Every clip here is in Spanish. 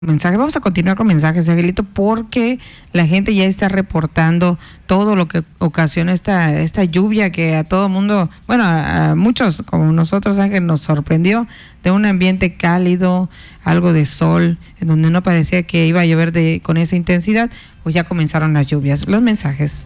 Mensaje. Vamos a continuar con mensajes, Angelito, porque la gente ya está reportando todo lo que ocasiona esta lluvia que a todo mundo, bueno, a muchos como nosotros, Ángel, nos sorprendió, de un ambiente cálido, algo de sol, en donde no parecía que iba a llover con esa intensidad, pues ya comenzaron las lluvias. Los mensajes.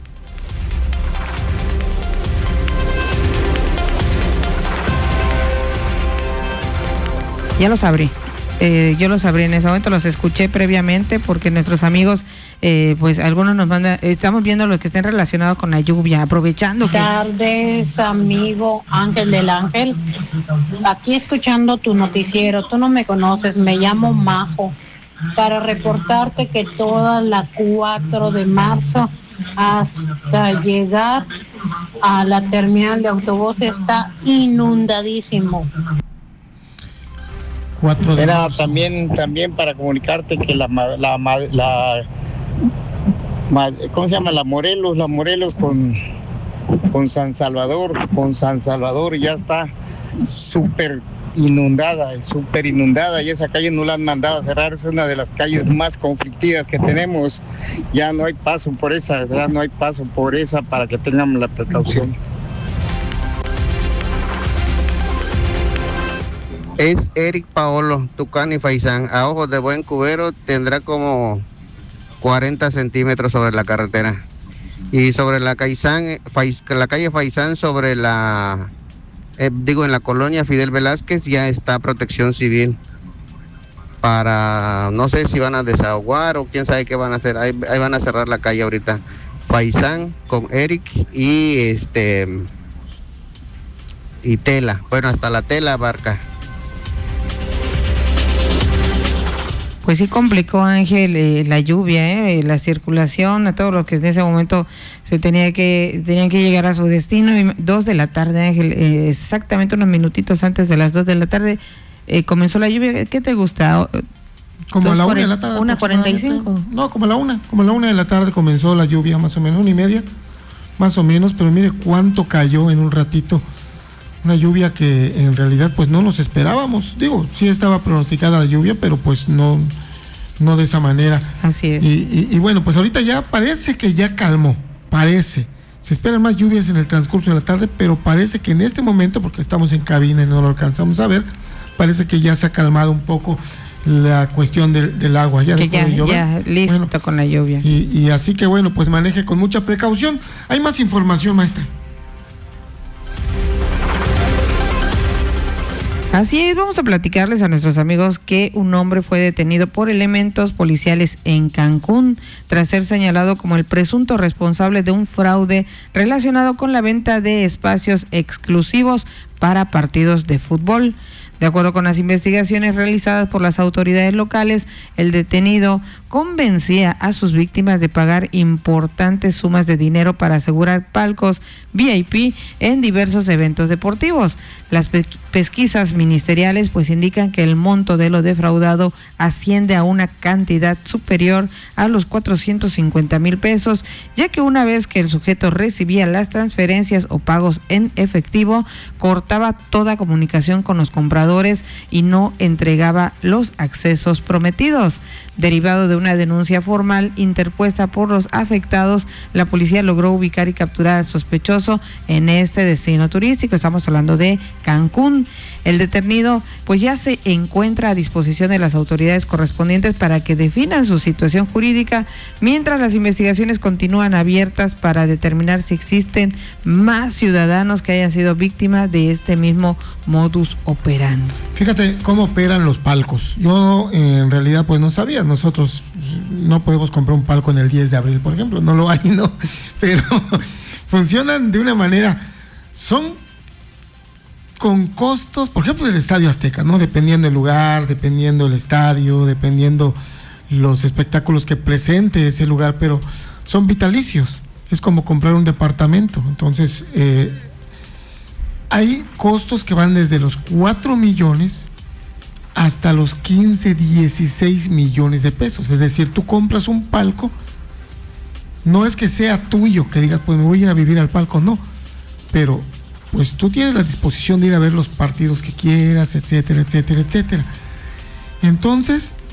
Ya los abrí. Yo los abrí en ese momento, los escuché previamente porque nuestros amigos, pues algunos nos mandan, estamos viendo los que estén relacionados con la lluvia, aprovechando. Tardes, amigo Ángel del Ángel, aquí escuchando tu noticiero. Tú no me conoces, me llamo Majo, para reportarte que toda la 4 de marzo hasta llegar a la terminal de autobuses está inundadísimo. Era también para comunicarte que ¿cómo se llama? La Morelos con San Salvador ya está súper inundada, y esa calle no la han mandado a cerrar. Es una de las calles más conflictivas que tenemos. Ya no hay paso por esa, para que tengamos la precaución. Es Eric Paolo, Tucán Faisán. A ojos de buen cubero tendrá como 40 centímetros sobre la carretera. Y sobre la calle Faisán, en la colonia Fidel Velázquez, ya está protección civil. No sé si van a desahogar o quién sabe qué van a hacer. Ahí van a cerrar la calle ahorita. Faisán con Eric y Tela. Bueno, hasta la Tela abarca. Pues sí complicó, Ángel, la lluvia, la circulación, a todo lo que en ese momento tenían que llegar a su destino. Y 2 de la tarde, Ángel, exactamente unos minutitos antes de las 2 de la tarde, comenzó la lluvia. ¿Qué te gusta? Como a la 1 de la tarde. 1:45. No, como a la 1 de la tarde comenzó la lluvia, más o menos, 1:30, más o menos, pero mire cuánto cayó en un ratito. Una lluvia que en realidad pues no nos esperábamos. Digo, sí estaba pronosticada la lluvia, pero pues no de esa manera. Así es. Y bueno, pues ahorita ya parece que ya calmó, parece. Se esperan más lluvias en el transcurso de la tarde, pero parece que en este momento, porque estamos en cabina y no lo alcanzamos a ver, parece que ya se ha calmado un poco la cuestión del agua. Ya que ya listo, bueno, con la lluvia. Y así que bueno, pues maneje con mucha precaución. Hay más información, maestra. Así es, vamos a platicarles a nuestros amigos que un hombre fue detenido por elementos policiales en Cancún tras ser señalado como el presunto responsable de un fraude relacionado con la venta de espacios exclusivos para partidos de fútbol. De acuerdo con las investigaciones realizadas por las autoridades locales, el detenido convencía a sus víctimas de pagar importantes sumas de dinero para asegurar palcos VIP en diversos eventos deportivos. Las pesquisas ministeriales pues indican que el monto de lo defraudado asciende a una cantidad superior a los 450,000 pesos, ya que una vez que el sujeto recibía las transferencias o pagos en efectivo, cortaba toda comunicación con los compradores y no entregaba los accesos prometidos. Derivado de una denuncia formal interpuesta por los afectados, la policía logró ubicar y capturar al sospechoso en este destino turístico. Estamos hablando de Cancún. El detenido pues ya se encuentra a disposición de las autoridades correspondientes para que definan su situación jurídica, mientras las investigaciones continúan abiertas para determinar si existen más ciudadanos que hayan sido víctimas de este mismo modus operandi. Fíjate cómo operan los palcos. Yo en realidad pues no sabía. Nosotros no podemos comprar un palco en el 10 de abril, por ejemplo. No lo hay, ¿no? Pero funcionan de una manera. Son con costos, por ejemplo, del Estadio Azteca, ¿no? Dependiendo el lugar, dependiendo el estadio, dependiendo los espectáculos que presente ese lugar, pero son vitalicios. Es como comprar un departamento. Entonces, hay costos que van desde los 4 millones hasta los 15, 16 millones de pesos. Es decir, tú compras un palco, no es que sea tuyo, que digas, pues me voy a ir a vivir al palco, no, pero pues tú tienes la disposición de ir a ver los partidos que quieras, etcétera, etcétera, etcétera. Entonces,